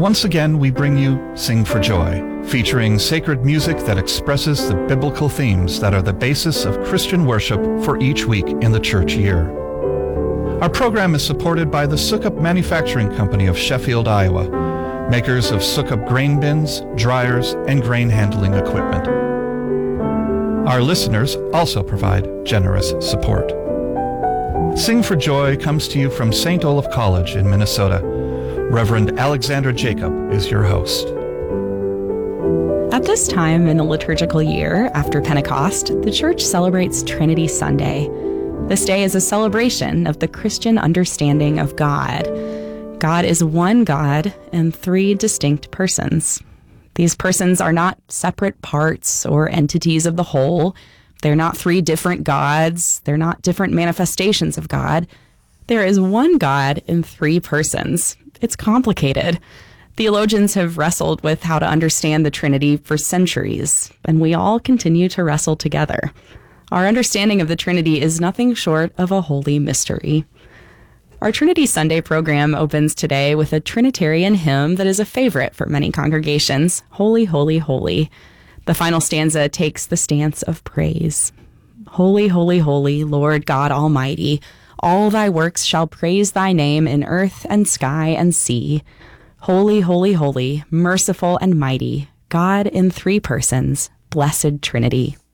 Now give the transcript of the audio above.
Once again, we bring you Sing for Joy, featuring sacred music that expresses the biblical themes that are the basis of Christian worship for each week in the church year. Our program is supported by the Sukup Manufacturing Company of Sheffield, Iowa, makers of Sukup grain bins, dryers, and grain handling equipment. Our listeners also provide generous support. Sing for Joy comes to you from St. Olaf College in Minnesota. Reverend Alexander Jacob is your host. At this time in the liturgical year after Pentecost, the Church celebrates Trinity Sunday. This day is a celebration of the Christian understanding of God. God is one God in three distinct persons. These persons are not separate parts or entities of the whole. They're not three different gods. They're not different manifestations of God. There is one God in three persons. It's complicated. Theologians have wrestled with how to understand the Trinity for centuries, and we all continue to wrestle together. Our understanding of the Trinity is nothing short of a holy mystery. Our Trinity Sunday program opens today with a Trinitarian hymn that is a favorite for many congregations, Holy, Holy, Holy. The final stanza takes the stance of praise. Holy, holy, holy, Lord God Almighty, all thy works shall praise thy name in earth and sky and sea. Holy, holy, holy, merciful and mighty, God in three persons, blessed Trinity.